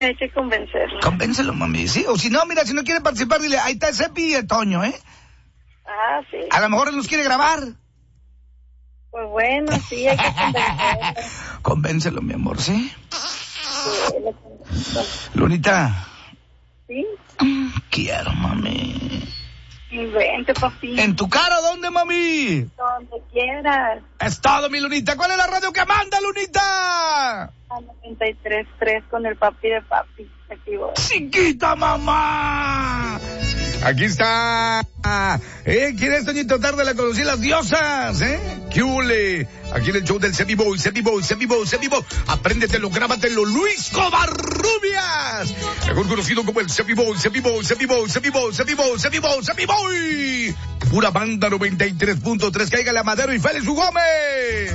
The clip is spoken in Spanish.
Hay que convencerlo. Convéncelo, mami, sí. O si no, mira, si no quiere participar, dile, ahí está Cepi y Toño, ¿eh? Ah, sí. A lo mejor él nos quiere grabar. Pues bueno, sí, hay que convencerlo. Convéncelo, mi amor, ¿sí? Sí, lo convenzo. Lunita, Sí, quiero, mami. y vente, papi. ¿En tu cara dónde, mami? Donde quieras. Es todo, mi Lunita. ¿Cuál es la radio que manda, Lunita? A 93.3 con el papi de papi. Aquí voy. Chiquita mamá. Aquí está. ¿Quién es Toñito Tarde? La conocí, las diosas, ¿Qué hule? Aquí en el show del Semiboy. Apréndetelo, grábatelo. Luis Covarrubias. Mejor conocido como el Semiboy. Pura banda 93.3. Cáigale a Madero y Félix Gómez.